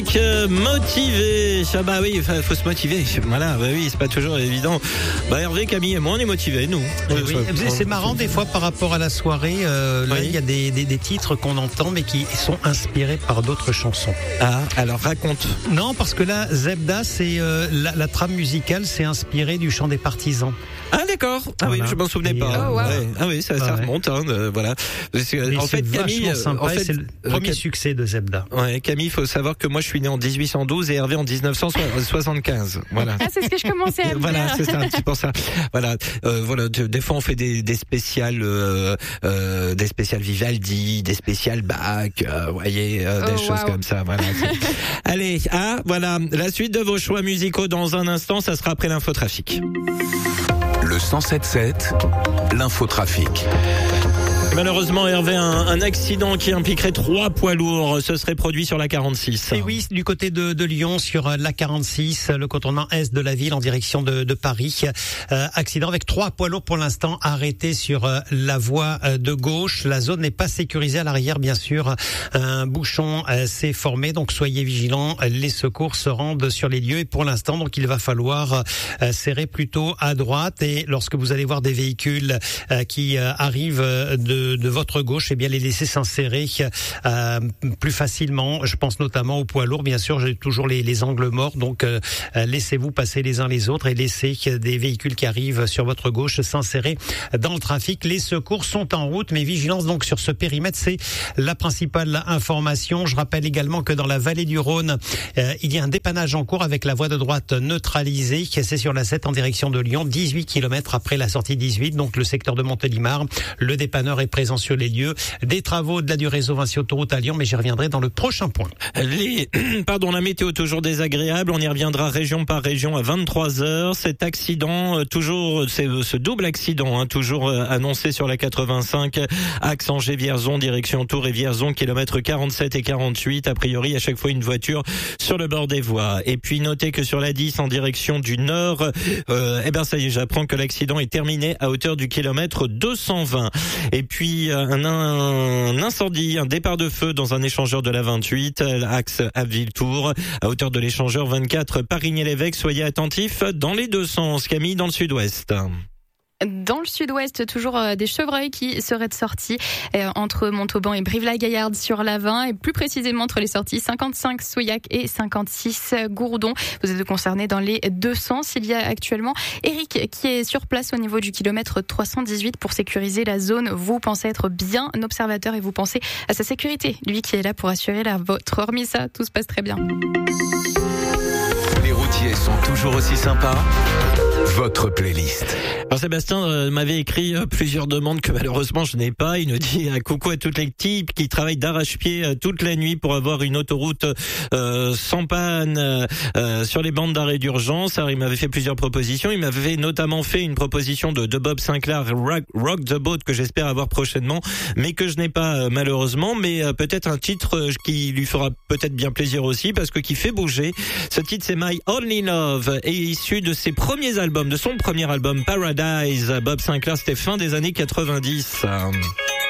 Motivé. Ah bah oui, faut se motiver. Voilà, bah oui, c'est pas toujours évident. Bah Hervé, Camille et moi, on est motivés, nous. Oui. C'est marrant des fois par rapport à la soirée. Là, il y a des titres qu'on entend mais qui sont inspirés par d'autres chansons. Ah, alors raconte. Non, parce que là, Zebda, c'est la trame musicale, c'est inspiré du chant des partisans. Ah d'accord. Ah voilà. oui, je m'en souvenais pas. Oh, wow. Ouais. Ah oui, ça remonte. Voilà. En fait, Camille, sympa, c'est le premier succès de Zebda. Ouais, Camille, il faut savoir que moi, je suis né en 1812 et Hervé en 1975. Voilà. Ah, c'est ce que je commençais à me Voilà, dire. c'est ça, c'est pour ça. Voilà, des fois on fait des spéciales Vivaldi, des spéciales Bach, voyez, des choses comme ça. Voilà. Allez, voilà, la suite de vos choix musicaux dans un instant, ça sera après l'infotrafic. Le 107.7, l'infotrafic. Malheureusement, Hervé, un accident qui impliquerait 3 poids lourds se serait produit sur la 46. Et oui, du côté de Lyon, sur la 46, le contournement est de la ville en direction de Paris. Accident avec 3 poids lourds pour l'instant arrêtés sur la voie de gauche. La zone n'est pas sécurisée à l'arrière, bien sûr. Un bouchon s'est formé, donc soyez vigilants. Les secours se rendent sur les lieux et pour l'instant, donc il va falloir serrer plutôt à droite. Et lorsque vous allez voir des véhicules qui arrivent de votre gauche, eh bien les laisser s'insérer plus facilement. Je pense notamment aux poids lourds. Bien sûr, j'ai toujours les angles morts, donc laissez-vous passer les uns les autres et laissez des véhicules qui arrivent sur votre gauche s'insérer dans le trafic. Les secours sont en route, mais vigilance donc sur ce périmètre, c'est la principale information. Je rappelle également que dans la vallée du Rhône, il y a un dépannage en cours avec la voie de droite neutralisée. C'est sur la 7 en direction de Lyon, 18 km après la sortie 18, donc le secteur de Montélimar. Le dépanneur est présent sur les lieux. Des travaux de la du réseau Vinci Autoroute à Lyon, mais j'y reviendrai dans le prochain point. La météo toujours désagréable. On y reviendra région par région à 23h. Cet accident, c'est ce double accident, toujours annoncé sur la 85, axe Angers-Vierzon, direction Tours et Vierzon, kilomètres 47 et 48. A priori, à chaque fois une voiture sur le bord des voies. Et puis notez que sur la 10 en direction du nord, ça y est, j'apprends que l'accident est terminé à hauteur du kilomètre 220. Et puis un incendie, un départ de feu dans un échangeur de la 28, axe Abbeville-Tours, à hauteur de l'échangeur 24 Parigny-l'Évêque. Soyez attentifs dans les deux sens. Camille, dans le sud-ouest. Dans le sud-ouest, toujours des chevreuils qui seraient sortis entre Montauban et Brive-la-Gaillarde sur la 20 et plus précisément entre les sorties 55 Souillac et 56 Gourdon. Vous êtes concernés dans les deux sens. Il y a actuellement Eric qui est sur place au niveau du kilomètre 318 pour sécuriser la zone. Vous pensez être bien observateur et vous pensez à sa sécurité. Lui qui est là pour assurer la vôtre. Hormis ça, tout se passe très bien. Les routiers sont toujours aussi sympas. Votre playlist. Alors Sébastien m'avait écrit plusieurs demandes que malheureusement je n'ai pas. Il nous dit coucou à toutes les types qui travaillent d'arrache-pied toute la nuit pour avoir une autoroute sans panne sur les bandes d'arrêt d'urgence. Alors il m'avait fait plusieurs propositions. Il m'avait notamment fait une proposition de Bob Sinclair, Rock the Boat, que j'espère avoir prochainement, mais que je n'ai pas malheureusement. Mais peut-être un titre qui lui fera peut-être bien plaisir aussi, parce que qui fait bouger. Ce titre, c'est My Only Love, et issu de ses premiers albums, de son premier album Paradise. Bob Sinclair, c'était fin des années 90.